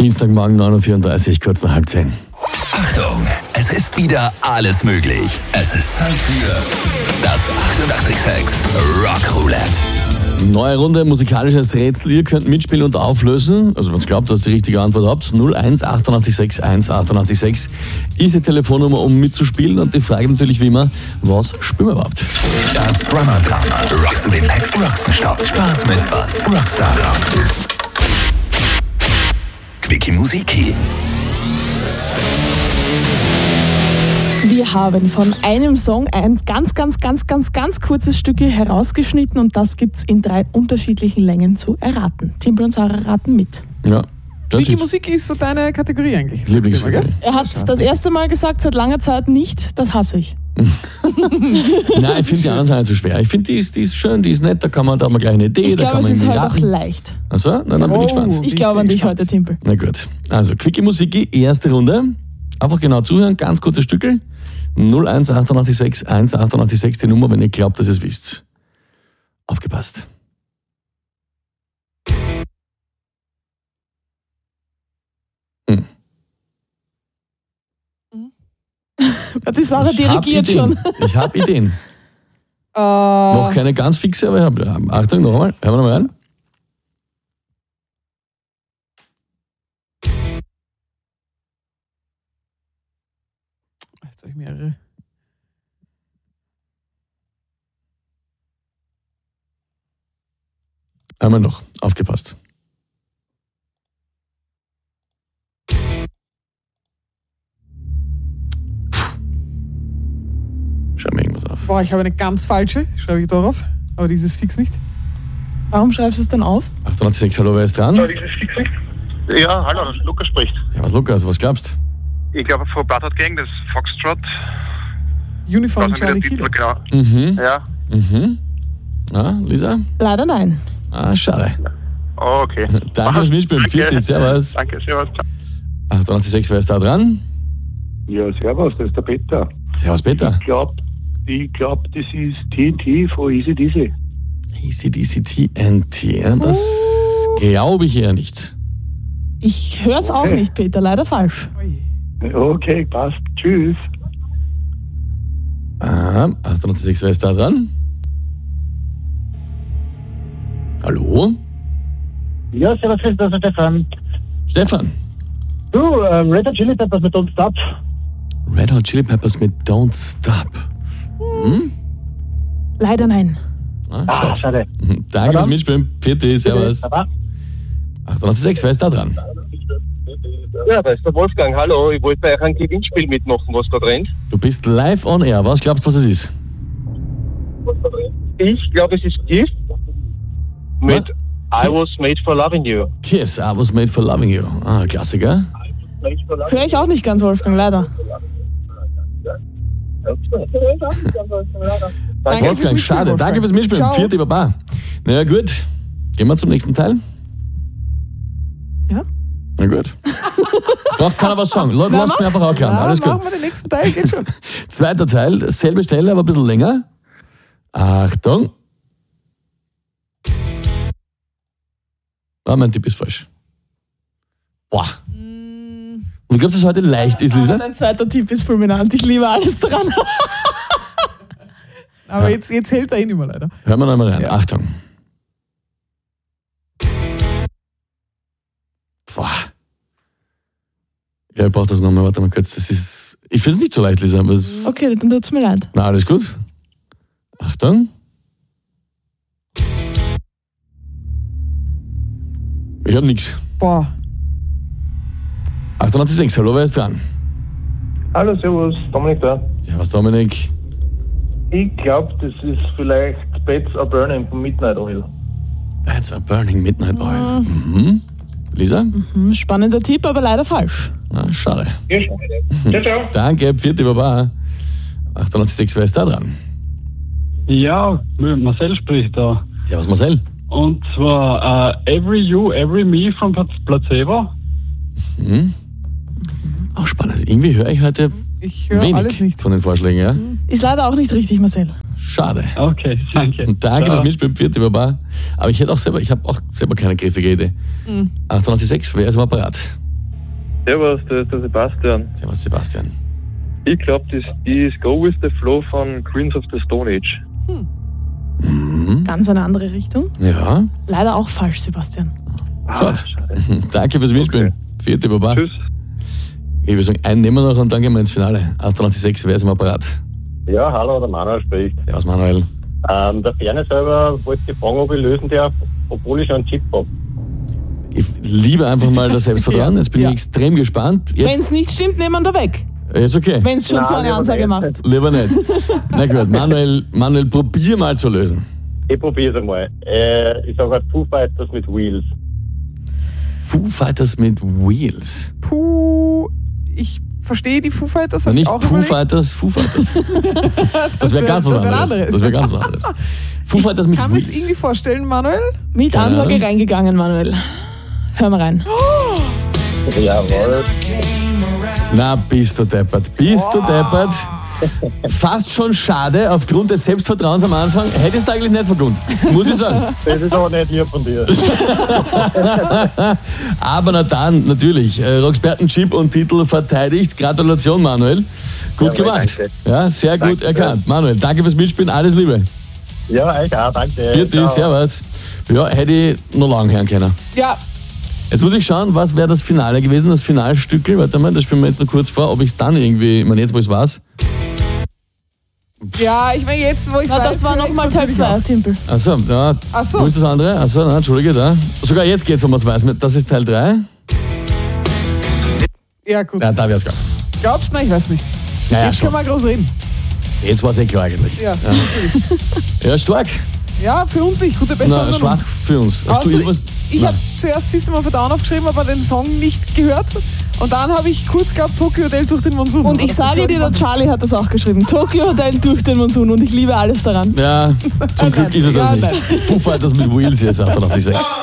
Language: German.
Dienstagmorgen 9.34 Uhr, kurz nach 9:30. Achtung, es ist wieder alles möglich. Es ist Zeit für das 886 Rock Roulette. Neue Runde, musikalisches Rätsel. Ihr könnt mitspielen und auflösen. Also wenn ihr glaubt, dass ihr die richtige Antwort habt. 01 886 1 ist die Telefonnummer, um mitzuspielen. Und die Frage natürlich wie immer, was spielen wir überhaupt? Das Drummer-Drama. Rockst du den Text, rockst den Stopp. Spaß mit was? Rockstar Rock. Quickie Musiki. Wir haben von einem Song ein ganz kurzes Stück herausgeschnitten und das gibt's in 3 unterschiedlichen Längen zu erraten. Timpel und Sarah raten mit. Ja. Quickie Musik ist so deine Kategorie eigentlich. Lieblingskategorie. Er hat das erste Mal gesagt, seit langer Zeit nicht, das hasse ich. Nein, ich finde die anderen Sachen nicht so schwer. Ich finde, die ist schön, die ist nett, da hat man gleich eine Idee. Ich glaube, es ist heute auch leicht. Achso, dann bin ich gespannt. Ich glaube an dich heute, Timpel. Na gut. Also, Quickie Musiki, erste Runde. Einfach genau zuhören, ganz kurzes Stückel. 01 886 1 die Nummer, wenn ihr glaubt, dass ihr es wisst. Aufgepasst. Die Sarah dirigiert schon. Ich habe Ideen. Noch keine ganz fixe, aber ich habe. Achtung, noch einmal. Hören wir nochmal rein. Jetzt habe ich mehrere. Einmal noch. Aufgepasst. Schreib mir irgendwas auf. Boah, ich habe eine ganz falsche. Schreibe ich darauf. Aber dieses fix nicht. Warum schreibst du es dann auf? 886, hallo, wer ist dran? Ja, hallo, Lukas spricht. Servus Lukas, was glaubst Ich glaube, Frau Bloodhound Gang, das Foxtrot. Uniform Weiß nicht, wie Charlie der Titel Kilo. genau. du? Ja. Ah, Lisa? Leider nein. Ah, schade. Oh, okay. Danke fürs Mitspielen. Vierte, servus. Danke, servus. 886, wer ist da dran? Ja, servus, das ist der Peter. Servus Peter. Ich glaub, das ist TNT von Easy Dizzy. ACDC TNT, ja, das glaube ich eher nicht. Ich höre es auch nicht, Peter. Leider falsch. Okay, passt. Tschüss. 886, wer ist da dran? Hallo? Ja, servus, das ist Stefan. Stefan. Du, Red Hot Chili Peppers mit Don't Stop. Red Hot Chili Peppers mit Don't Stop. Leider nein. Schade. Schade. Danke fürs Mitspielen. Vierte, servus. Baba. 886, wer ist da dran? Ja, da ist der Wolfgang. Hallo, ich wollte bei euch ein Gewinnspiel mitmachen, was da rennt. Du bist live on air. Was glaubst du, was es ist? Ich glaube, es ist Gift mit Was? I Was Made for Loving You. Kiss, I Was Made for Loving You. Ah, Klassiker. Höre ich auch nicht ganz, Wolfgang, leider. Danke fürs Wolfgang, Mitspielen, schade. Wolfgang. Danke fürs Mitspielen. Ciao. Vierte, Baba. Na gut. Gehen wir zum nächsten Teil? Ja. Na gut. Braucht keiner was sagen. Lasst mich einfach auch klar. Alles gut. Machen wir den nächsten Teil, geht schon. Zweiter Teil, selbe Stelle, aber ein bisschen länger. Achtung. Ah, mein Tipp ist falsch. Boah. Und ich glaube, dass es heute leicht ist, Lisa. Dein zweiter Tipp ist fulminant. Ich liebe alles dran. Aber jetzt hält er nicht mehr leider. Hören wir noch mal rein. Ja. Achtung. Boah. Ja, ich brauche das nochmal. Warte mal kurz. Das ist. Ich finde es nicht so leicht, Lisa. Aber es, Okay, dann tut's mir leid. na, alles gut. Achtung. Ich habe nichts. Boah. 886, hallo, wer ist dran? Hallo, servus, Dominik da. Servus, Dominik. Ich glaube, das ist vielleicht Beds Are Burning von Midnight Oil. Bats are burning midnight oil. Lisa? Spannender Tipp, aber leider falsch. Ah, schade. Ja, ciao, ciao. Danke, vierte Baba. 886, wer ist da dran? Ja, Marcel spricht da. Servus, Marcel. Und zwar Every You, Every Me von Placebo. Auch spannend. Irgendwie höre ich heute Ich höre alles wenig nicht. von den Vorschlägen, ja? Ist leider auch nicht richtig, Marcel. Schade. Okay, danke. Und danke Ja. fürs Mitspielen, vierte Baba. Aber ich habe auch selber keine griffige Idee. 886, wer ist im Apparat? Servus, das ist der Sebastian. Servus, Sebastian. Ich glaube, das ist Go With The Flow von Queens of the Stone Age. Ganz eine andere Richtung. Ja, Leider auch falsch, Sebastian. schaut. Schade. Danke fürs Mitspielen. Vierte Baba. Tschüss. Ich würde sagen, einen nehmen wir noch und dann gehen wir ins Finale. 88,6, wer ist im Apparat? Ja, hallo, der Manuel spricht. Servus, Manuel. Der Ferne selber wollte ich fragen, ob ich lösen darf, obwohl ich schon einen Chip habe. Ich liebe einfach mal das Selbstvertrauen. Jetzt bin ich extrem gespannt. Wenn Jetzt es nicht stimmt, nehmen wir da weg. ist okay. Wenn es schon Nein, so eine lieber Ansage nicht. machst. Lieber nicht. Na gut, Manuel, probier mal zu lösen. Ich probiere es einmal. Ich sage halt Foo Fighters mit Wheels. Foo Fighters mit Wheels. Puh, ich verstehe die Foo Fighters. Na, hab ich nicht auch Foo überlegt. Fighters, Foo Fighters. Das wäre ganz was das wär anderes. Das wäre ganz was anderes. Foo Fighters mit Kann mir es Wheels. irgendwie vorstellen, Manuel? Mit Ansage reingegangen, Manuel. Hör mal rein. Jawohl. Na, bist du deppert. Bist du deppert. Fast schon schade, aufgrund des Selbstvertrauens am Anfang. Hättest du eigentlich nicht verkundet, muss ich sagen. Das ist aber nicht hier von dir. Aber na dann, natürlich. Roxberten Chip und Titel verteidigt. Gratulation, Manuel. Gut Jawohl, gemacht. danke. Ja, sehr gut Danke. erkannt. Manuel, danke fürs Mitspielen. Alles Liebe. Ja, euch auch, danke. Vierte, Ciao. servus. Ja, hätte ich noch lange hören können. Ja, Jetzt muss ich schauen, was wäre das Finale gewesen, das Finalstückel. Warte mal, das spielen wir jetzt noch kurz vor, ob ich es dann irgendwie, ich meine, jetzt wo ich es weiß. ja, ich meine jetzt, wo ich Na, das war nochmal Teil 2, Timpel. Achso, ja. Ach so. Wo ist das andere? Achso, nein, Entschuldige, da. Sogar jetzt geht's, wenn man es weiß. Das ist Teil 3. Ja, gut. Ja, da wär's klar. Glaubst du? Nein, ich weiß nicht. Naja, Jetzt schon. können wir groß reden. Jetzt war es klar eigentlich. Ja, Ja, stark. ja, für uns nicht. Gute Besserung Na, an schwach uns. für uns. Hast Hast du du, irgendwas? ich Nein. habe zuerst System of a Down aufgeschrieben, aber den Song nicht gehört. Und dann habe ich kurz gehabt Tokyo Hotel durch den Monsun. Und ich sage dir, der Charlie hat das auch geschrieben. Tokyo Hotel durch den Monsun und ich liebe alles daran. Ja, zum Glück ist es das Ja, nicht. nein. Foo Fighters mit Wheels jetzt, 88,6.